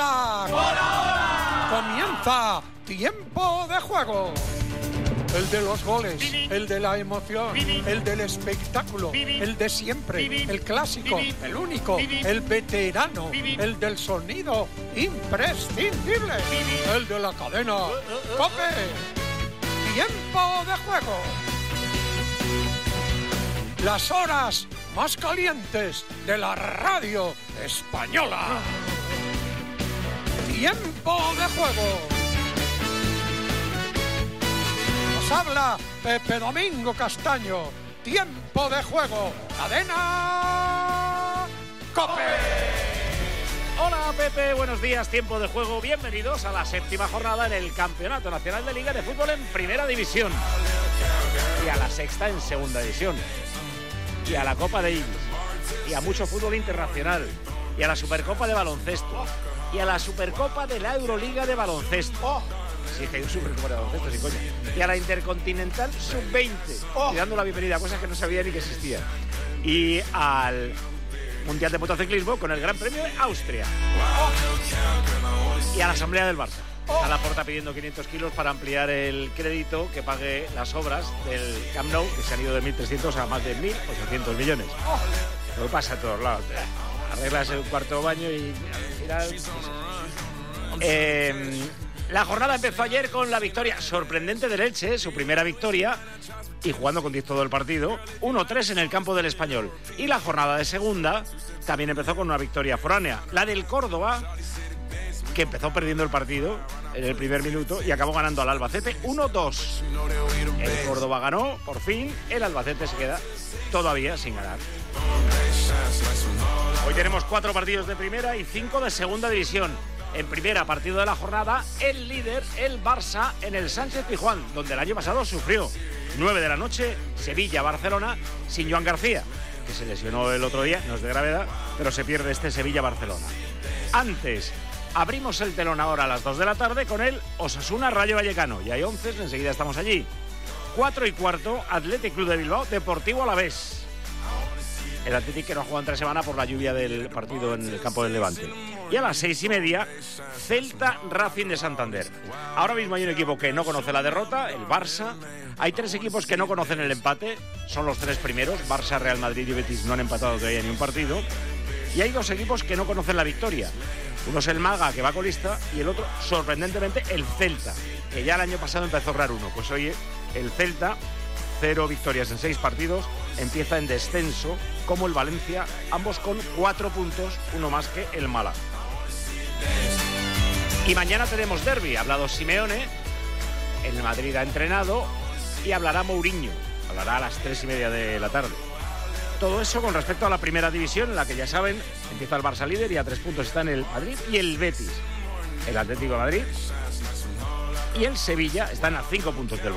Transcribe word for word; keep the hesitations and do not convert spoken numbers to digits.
Hola. Hola, hola. Comienza Tiempo de Juego. El de los goles, el de la emoción, el del espectáculo, el de siempre, el clásico, el único, el veterano, el del sonido imprescindible, el de la cadena COPE. Tiempo de Juego. Las horas más calientes de la radio española. Tiempo de Juego. Nos habla Pepe Domingo Castaño. Tiempo de Juego. Cadena COPE. Hola Pepe, buenos días, Tiempo de Juego. Bienvenidos a la séptima jornada en el Campeonato Nacional de Liga de Fútbol en Primera División. Y a la sexta en Segunda División. Y a la Copa Davis. Y a mucho fútbol internacional. Y a la Supercopa de Baloncesto. Y a la Supercopa de la Euroliga de Baloncesto. Sí, que hay un Supercopa de Baloncesto, sin coña. Y a la Intercontinental sub veinte. Y dando la bienvenida a cosas que no sabía ni que existían. Y al Mundial de Motociclismo con el Gran Premio de Austria. Y a la Asamblea del Barça. A la Porta pidiendo quinientos kilos para ampliar el crédito que pague las obras del Camp Nou, que se han ido de mil trescientos a más de mil ochocientos millones. Lo que pasa a todos lados. Arreglas un cuarto baño y al final... Eh, la jornada empezó ayer con la victoria sorprendente del Elche, su primera victoria, y jugando con diez todo el partido, uno tres en el campo del Español. Y la jornada de segunda también empezó con una victoria foránea, la del Córdoba, que empezó perdiendo el partido en el primer minuto y acabó ganando al Albacete uno dos. El Córdoba ganó, por fin, el Albacete se queda todavía sin ganar. Hoy tenemos cuatro partidos de primera y cinco de segunda división. En primera, partido de la jornada, el líder, el Barça, en el Sánchez Pizjuán, donde el año pasado sufrió. nueve de la noche, Sevilla-Barcelona, sin Joan García, que se lesionó el otro día, no es de gravedad, pero se pierde este Sevilla-Barcelona. Antes, abrimos el telón ahora a las dos de la tarde con el Osasuna-Rayo Vallecano. Y hay once, enseguida estamos allí. cuatro y cuarto, Athletic Club de Bilbao, Deportivo Alavés. El Athletic que no ha jugado entre semana por la lluvia del partido en el campo del Levante. Y a las seis y media, Celta Racing de Santander. Ahora mismo hay un equipo que no conoce la derrota, el Barça. Hay tres equipos que no conocen el empate, son los tres primeros. Barça, Real Madrid y Betis no han empatado todavía ni un partido. Y hay dos equipos que no conocen la victoria. Uno es el Málaga, que va colista, y el otro, sorprendentemente, el Celta, que ya el año pasado empezó a errar uno. Pues hoy el Celta, cero victorias en seis partidos, empieza en descenso, como el Valencia, ambos con cuatro puntos, uno más que el Málaga. Y mañana tenemos derbi. Ha hablado Simeone, el Madrid ha entrenado y hablará Mourinho. Hablará a las tres y media de la tarde. Todo eso con respecto a la primera división, en la que ya saben, empieza el Barça líder y a tres puntos están el Madrid y el Betis. El Atlético de Madrid y el Sevilla están a cinco puntos del Barça.